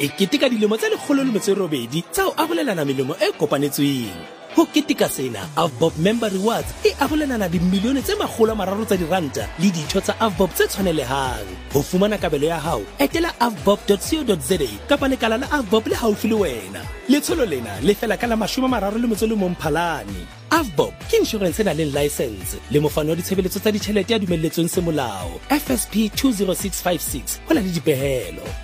e keteka dilemo tse 108 tsa ho arolelana melemo e kopanetsweng. Ho keteka sena, Avbob Member Rewards e arolelana dimilione tse 300 tsa diranta le ditho tsa Avbob tse tshwanelehang. Ho fumana kabelo ya hao, etela avbob.co.za kapa lekala la Avbob le haufi le wena. Letsholo lena le fela ka la 31 Mphalane. Avbob ke insurance e nang le license le mofano wa ditshebeletso tsa ditjhelete ya dumelletsweng semolao, FSP 20656, ho na le dipehelo.